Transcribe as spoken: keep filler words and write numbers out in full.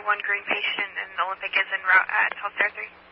one green patient, and the Olympic is en route at twelve oh three.